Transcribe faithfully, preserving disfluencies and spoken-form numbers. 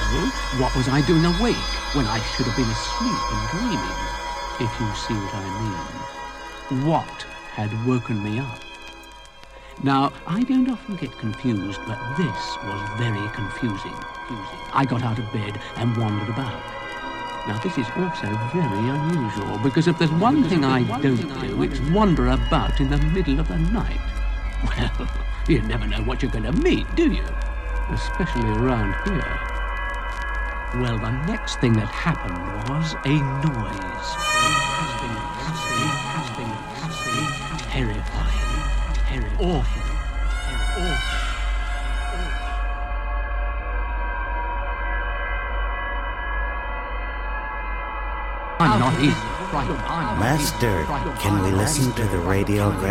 What was I doing awake when I should have been asleep and dreaming? If you see what I mean. What had woken me up? Now, I don't often get confused, but this was very confusing. I got out of bed and wandered about. Now, this is also very unusual, because if there's one thing I don't do, it's wander about in the middle of the night. Well, you never know what you're going to meet, do you? Especially around here. Well, the next thing that happened was a noise. Terrifying. Terrifying. Awful. Awful. I'm not easy. Master, can we listen to the radio?